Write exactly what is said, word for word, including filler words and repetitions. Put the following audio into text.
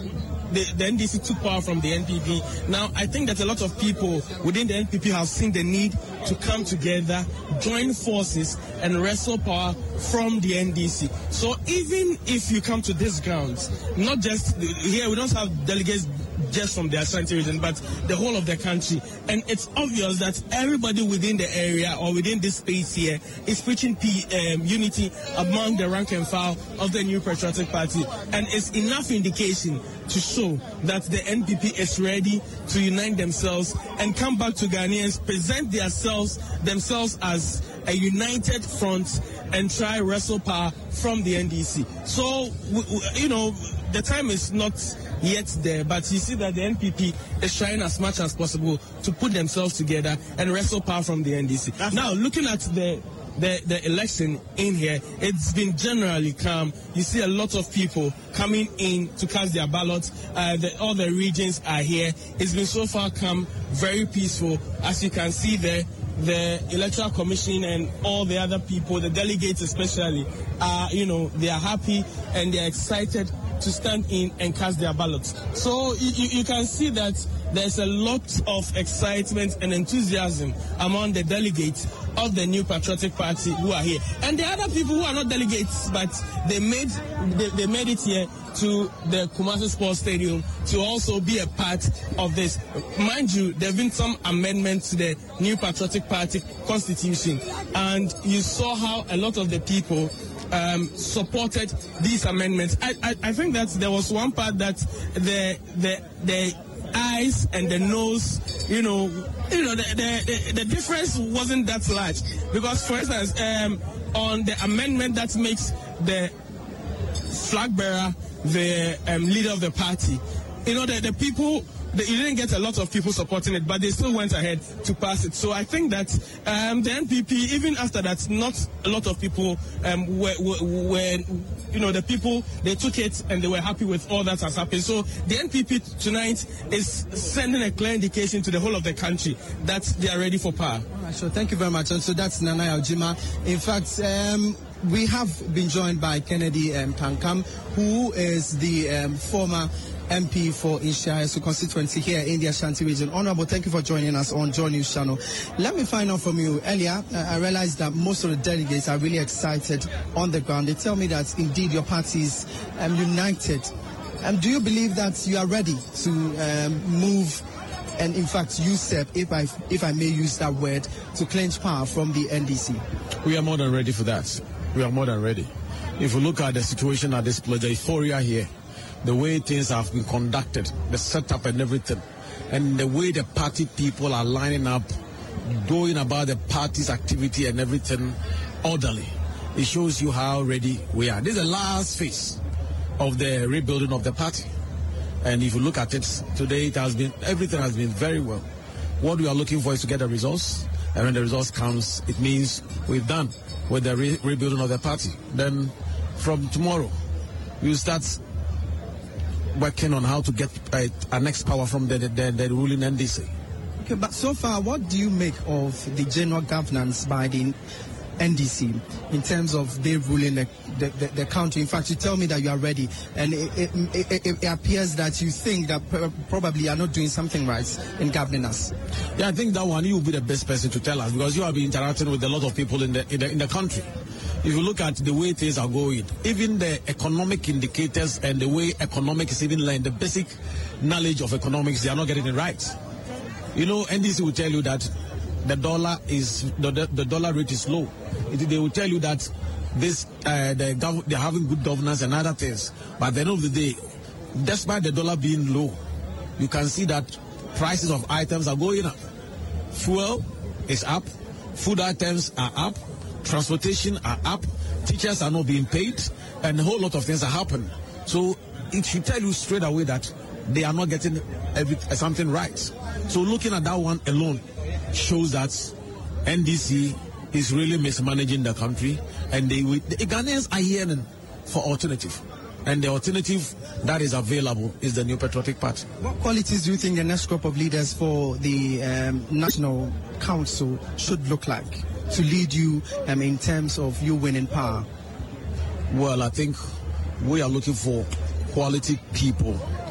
the, the N D C took power from the N P P. Now, I think that a lot of people within the N P P have seen the need to come together, join forces, and wrestle power from the N D C. So even if you come to these grounds, not just here, we don't have delegates just from the Ashanti region, but the whole of the country. And it's obvious that everybody within the area or within this space here is preaching P, um, unity among the rank and file of the New Patriotic Party. And it's enough indication to show that the N P P is ready to unite themselves and come back to Ghanaians, present themselves, themselves as a united front and try wrestle power from the N D C. So, you know, the time is not yet there, but you see that the N P P is trying as much as possible to put themselves together and wrestle power from the N D C. That's now, looking at the The, the election in here, it's been generally calm. You see a lot of people coming in to cast their ballots. Uh, the, all the regions are here. It's been so far calm, very peaceful. As you can see there, the Electoral Commission and all the other people, the delegates especially, are, you know, they are happy and they are excited to stand in and cast their ballots. So you, you, you can see that there's a lot of excitement and enthusiasm among the delegates of the New Patriotic Party who are here. And the other people who are not delegates, but they made they, they made it here to the Kumasi Sports Stadium to also be a part of this. Mind you, there have been some amendments to the New Patriotic Party constitution, and you saw how a lot of the people Um, supported these amendments. I, I, I think that there was one part that the the the eyes and the nose, you know, you know, the the, the, the difference wasn't that large, because, for instance, um, on the amendment that makes the flag bearer the um, leader of the party, you know, the, the people. The, you didn't get a lot of people supporting it, but they still went ahead to pass it. So I think that um, the N P P, even after that, not a lot of people um, were, were, were, you know, the people, they took it and they were happy with all that has happened. So the N P P tonight is sending a clear indication to the whole of the country that they are ready for power. All right, so thank you very much. And so that's Nana Aljima. In fact, um, we have been joined by Kennedy um, Kankam, who is the um, former M P for Insha constituency here in the Ashanti region. Honorable, thank you for joining us on Joy News Channel. Let me find out from you. Earlier, uh, I realized that most of the delegates are really excited on the ground. They tell me that indeed your party is um, united. Um, do you believe that you are ready to um, move and, in fact, usurp, if I if I may use that word, to clinch power from the N D C? We are more than ready for that. We are more than ready. If you look at the situation at this place, the euphoria here, the way things have been conducted, the setup and everything, and the way the party people are lining up, going about the party's activity and everything orderly, it shows you how ready we are. This is the last phase of the rebuilding of the party. And if you look at it today, it has been, everything has been very well. What we are looking for is to get the results. And when the results comes, it means we've done with the re- rebuilding of the party. Then from tomorrow, we'll start working on how to get uh, our next power from the, the, the ruling N D C. Okay, but so far, what do you make of the general governance by the N D C in terms of they ruling the, the, the, the country? In fact, you tell me that you are ready, and it, it, it, it appears that you think that probably you are not doing something right in governing us. Yeah, I think that one, you will be the best person to tell us, because you have been interacting with a lot of people in the in the, in the country. If you look at the way things are going, even the economic indicators and the way economics is even learned, the basic knowledge of economics, they are not getting it right. You know, N D C will tell you that the dollar is the, the, the dollar rate is low. It, they will tell you that this uh, the gov- they're having good governance and other things. But at the end of the day, despite the dollar being low, you can see that prices of items are going up. Fuel is up, food items are up, transportation are up, teachers are not being paid, and a whole lot of things are happening. So it should tell you straight away that they are not getting every, uh, something right. So looking at that one alone shows that N D C is really mismanaging the country, and they the Ghanaians are yearning for alternative. And the alternative that is available is the New Patriotic Party. What qualities do you think the next crop of leaders for the um, National Council should look like to lead you um, in terms of you winning power? Well, I think we are looking for quality people